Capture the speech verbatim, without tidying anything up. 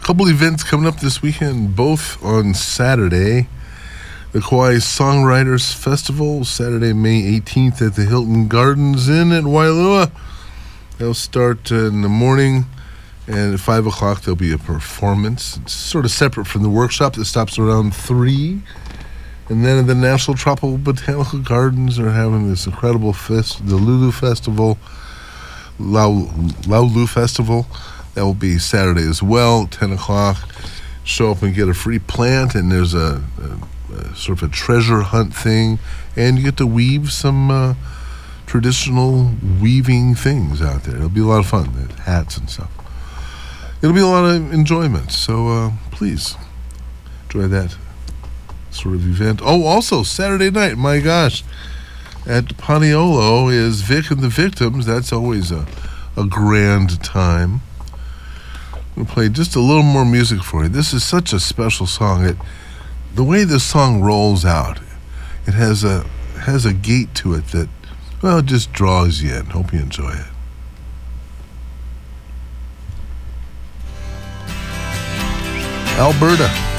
couple events coming up this weekend, both on Saturday. The Kauai Songwriters Festival, Saturday, May eighteenth at the Hilton Gardens Inn at Wailua. They'll start uh, in the morning, and at five o'clock there'll be a performance. It's sort of separate from the workshop that stops around three. And then at the National Tropical Botanical Gardens, they're having this incredible fest, the Lulu Festival, Lau, Laulu Festival. That will be Saturday as well, ten o'clock. Show up and get a free plant, and there's a, a, a sort of a treasure hunt thing, and you get to weave some uh, traditional weaving things out there. It'll be a lot of fun, the hats and stuff. It'll be a lot of enjoyment, so uh, please enjoy that sort of event. Oh, also Saturday night, my gosh, at Paniolo is Vic and the Victims. That's always a, a grand time. I'm going to play just a little more music for you. This is such a special song. It, the way this song rolls out, it has a has a gait to it that, well, it just draws you in. Hope you enjoy it. Alberta.